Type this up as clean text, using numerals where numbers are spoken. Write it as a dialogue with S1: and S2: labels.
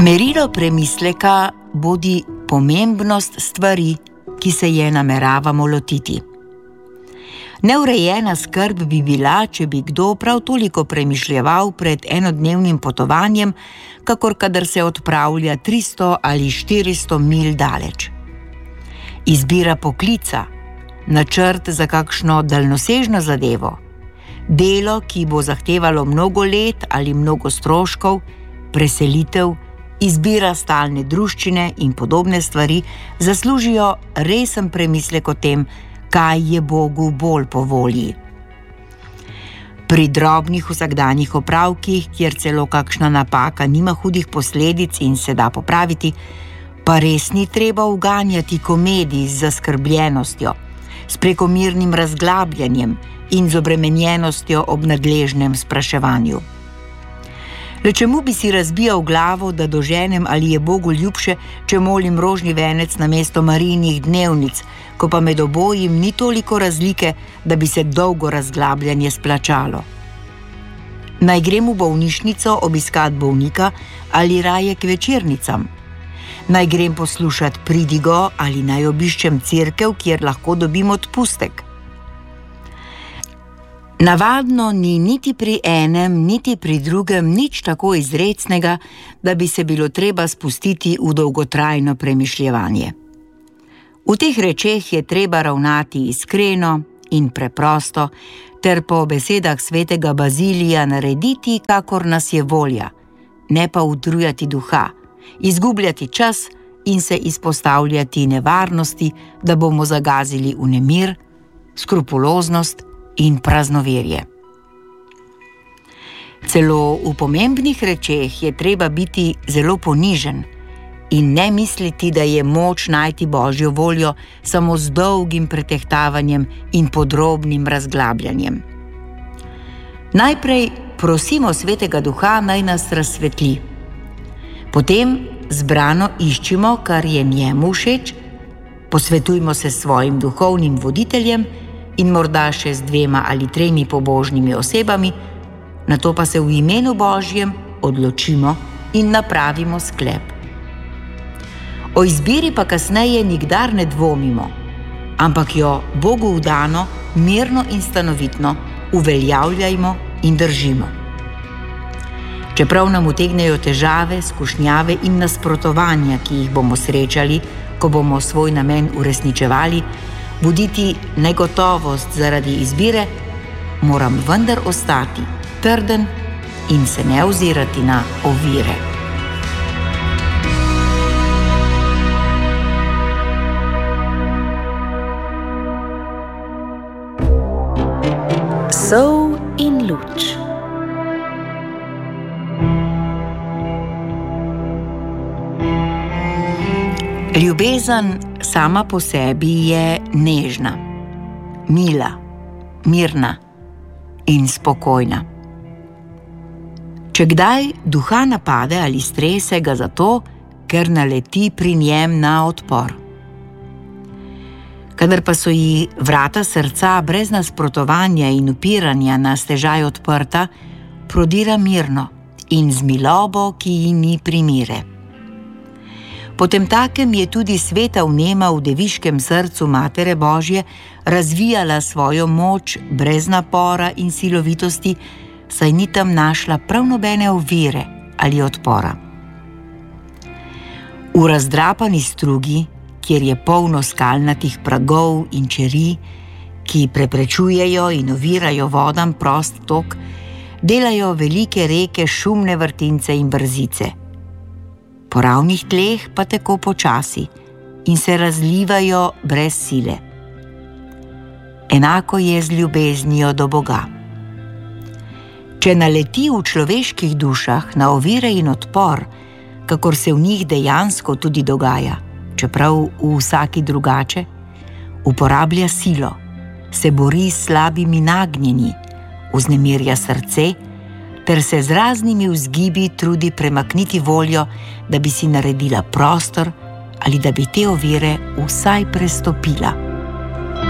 S1: Merilo premisleka bodi pomembnost stvari, ki se je nameravamo lotiti. Neurejena skrb bi bila, če bi kdo prav toliko premišljeval pred enodnevnim potovanjem, kakor kadar se odpravlja 300 ali 400 milj daleč. Izbira poklica, načrt za kakšno daljnosežno zadevo, delo, ki bo zahtevalo mnogo let ali mnogo stroškov, preselitev, izbira stalne druščine in podobne stvari zaslužijo resen premislek o tem, kaj je Bogu bolj po volji. Pri drobnih vsakdanjih opravkih, kjer celo kakšna napaka nima hudih posledic in se da popraviti, pa res ni treba uganjati komedij z zaskrbljenostjo, s prekomirnim razglabljanjem in z obremenjenostjo ob nadležnem spraševanju. Le čemu bi si razbijal glavo, da doženem, ali je Bogu ljubše, če molim rožni venec namesto Marijinih dnevnic, ko pa med obojim ni toliko razlike, da bi se dolgo razglabljanje splačalo. Naj grem v bolnišnico obiskat bolnika ali raje k večernicam? Naj grem poslušat pridigo ali naj obiščem cerkev, kjer lahko dobim odpustek? Navadno ni niti pri enem, niti pri drugem nič tako izrecnega, da bi se bilo treba spustiti v dolgotrajno premišljevanje. V teh rečeh je treba ravnati iskreno in preprosto, ter po besedah svetega Bazilija narediti, kakor nas je volja, ne pa utrujati duha, izgubljati čas in se izpostavljati nevarnosti, da bomo zagazili v nemir, skrupuloznost in praznoverje. Celo v pomembnih rečeh je treba biti zelo ponižen in ne misliti, da je moč najti Božjo voljo samo z dolgim pretehtavanjem in podrobnim razglabljanjem. Najprej prosimo svetega duha, naj nas razsvetli. Potem zbrano iščimo, kar je njemu všeč, posvetujmo se s svojim duhovnim voditeljem in morda še z 2 ali 3 pobožnimi osebami, nato pa se v imenu Božjem odločimo in napravimo sklep. O izbiri pa kasneje nikdar ne dvomimo, ampak jo Bogu vdano, mirno in stanovitno uveljavljajmo in držimo. Čeprav nam utegnejo težave, skušnjave in nasprotovanja, ki jih bomo srečali, ko bomo svoj namen uresničevali, buditi negotovost zaradi izbire, moram vendar ostati trden in se ne ozirati na ovire.
S2: Sol in luč.
S1: Ljubezen sama po sebi je nežna, mila, mirna in spokojna. Če kdaj duha napade ali strese, ga zato, ker naleti pri njem na odpor. Kadar pa so ji vrata srca brez nasprotovanja in upiranja na stežaj odprta, prodira mirno in z milobo, ki ji ni primere. Potemtakem je tudi sveta vnema v deviškem srcu Matere Božje razvijala svojo moč brez napora in silovitosti, saj ni tam našla prav nobene ovire ali odpora. V razdrapani strugi, kjer je polno skalnatih pragov in čeri, ki preprečujejo in ovirajo vodam prost tok, delajo velike reke šumne vrtince in brzice. Po ravnih tleh pa tako počasi in se razlivajo brez sile. Enako je z ljubeznijo do Boga. Če naleti v človeških dušah na ovire in odpor, kakor se v njih dejansko tudi dogaja, čeprav v vsaki drugače, uporablja silo, se bori s slabimi nagnjenji, vznemirja srce, ter se z raznimi vzgibi trudi premakniti voljo, da bi si naredila prostor ali da bi te ovire vsaj prestopila.